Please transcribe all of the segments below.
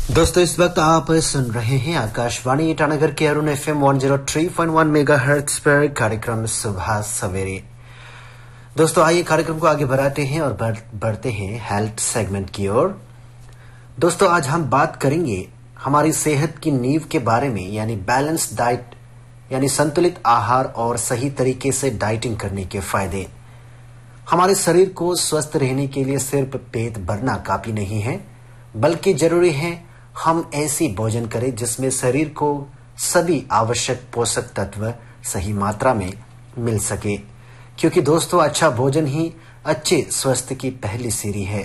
दोस्तों इस वक्त आप सुन रहे हैं आकाशवाणी ईटानगर के अरुण FM 103.1 मेगाहर्ट्ज पर कार्यक्रम सुबह सवेरे। दोस्तों आइए कार्यक्रम को आगे बढ़ाते हैं और बढ़ते हैं हेल्थ सेगमेंट की ओर। दोस्तों आज हम बात करेंगे हमारी सेहत की नींव के बारे में, यानी बैलेंस डाइट, यानी संतुलित आहार और सही तरीके से डाइटिंग करने के फायदे। हमारे शरीर को स्वस्थ रहने के लिए सिर्फ पेट भरना काफी नहीं है, बल्कि जरूरी है हम ऐसी भोजन करें जिसमें शरीर को सभी आवश्यक पोषक तत्व सही मात्रा में मिल सके, क्योंकि दोस्तों अच्छा भोजन ही अच्छे स्वास्थ्य की पहली सीढ़ी है।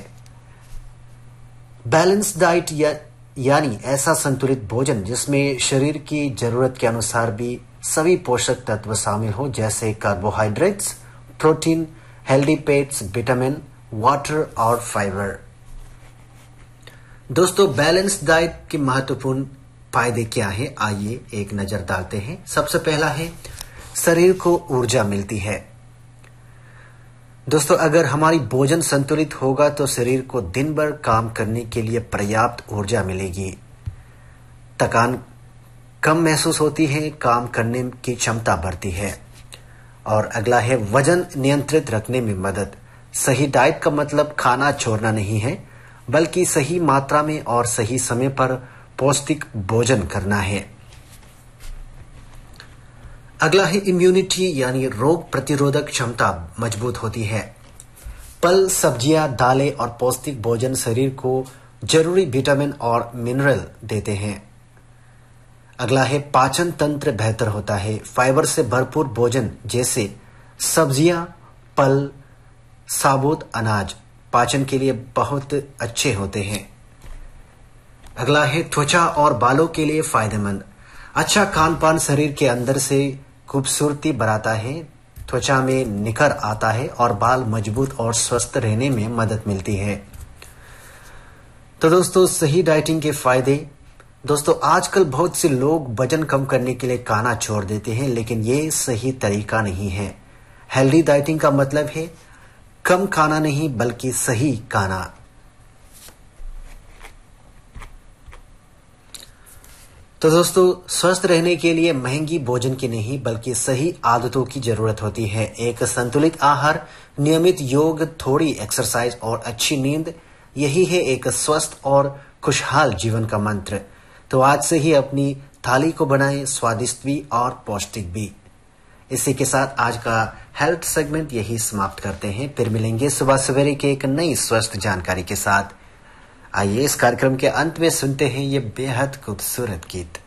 बैलेंस डाइट यानी ऐसा संतुलित भोजन जिसमें शरीर की जरूरत के अनुसार भी सभी पोषक तत्व शामिल हो, जैसे carbohydrates, protein, healthy fats, vitamin, water और फाइबर। दोस्तों बैलेंस डाइट के महत्वपूर्ण फायदे क्या है, आइए एक नजर डालते हैं। सबसे पहला है शरीर को ऊर्जा मिलती है। दोस्तों अगर हमारी भोजन संतुलित होगा तो शरीर को दिन भर काम करने के लिए पर्याप्त ऊर्जा मिलेगी, थकान कम महसूस होती है, काम करने की क्षमता बढ़ती है। और अगला है वजन नियंत्रित रखने में मदद। सही डाइट का मतलब खाना छोड़ना नहीं है, बल्कि सही मात्रा में और सही समय पर पौष्टिक भोजन करना है। अगला है इम्यूनिटी, यानी रोग प्रतिरोधक क्षमता मजबूत होती है। फल, सब्जियां, दालें और पौष्टिक भोजन शरीर को जरूरी विटामिन और मिनरल देते हैं। अगला है पाचन तंत्र बेहतर होता है। फाइबर से भरपूर भोजन जैसे सब्जियां, फल, साबुत अनाज पाचन के लिए बहुत अच्छे होते हैं। अगला है त्वचा और बालों के लिए फायदेमंद। अच्छा खान पान शरीर के अंदर से खूबसूरती बढ़ाता है, त्वचा में निखर आता है और बाल मजबूत और स्वस्थ रहने में मदद मिलती है। तो दोस्तों सही डाइटिंग के फायदे। दोस्तों आजकल बहुत से लोग वजन कम करने के लिए खाना छोड़ देते हैं, लेकिन ये सही तरीका नहीं है। हेल्दी डाइटिंग का मतलब है कम खाना नहीं, बल्कि सही खाना। तो दोस्तों स्वस्थ रहने के लिए महंगी भोजन की नहीं, बल्कि सही आदतों की जरूरत होती है। एक संतुलित आहार, नियमित योग, थोड़ी एक्सरसाइज और अच्छी नींद, यही है एक स्वस्थ और खुशहाल जीवन का मंत्र। तो आज से ही अपनी थाली को बनाएं स्वादिष्ट भी और पौष्टिक भी। इसी के साथ आज का हेल्थ सेगमेंट यही समाप्त करते हैं। फिर मिलेंगे सुबह सवेरे के एक नई स्वस्थ जानकारी के साथ। आइए इस कार्यक्रम के अंत में सुनते हैं ये बेहद खूबसूरत गीत।